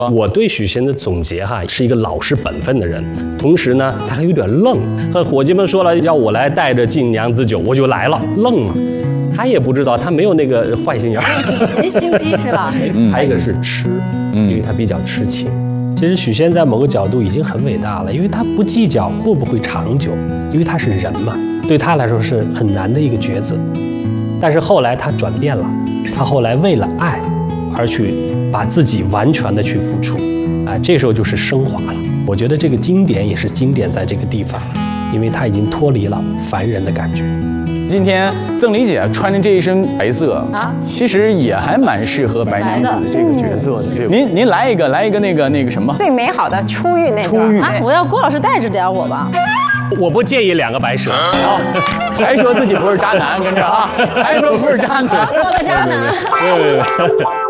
我对许仙的总结哈，是一个老实本分的人，同时呢，他还有点愣。和伙计们说了，要我来带着敬娘子酒，我就来了，愣嘛。他也不知道，他没有那个坏心眼儿， 没心机是吧？ 还有一个是痴，因为他比较痴情。其实许仙在某个角度已经很伟大了，因为他不计较会不会长久，因为他是人嘛，对他来说是很难的一个抉择。但是后来他转变了，他后来为了爱而去把自己完全的去付出，这时候就是升华了。我觉得这个经典也是经典在这个地方，因为他已经脱离了凡人的感觉。 今天赠礼姐穿着这一身白色啊，其实也还蛮适合白娘子这个角色的，对吧？您来一个那个什么最美好的出浴那出浴啊！我要郭老师带着点我吧。 我不介意2个白蛇啊，还说自己不是渣男，跟着啊，还说不是渣男， 做了渣男。 对。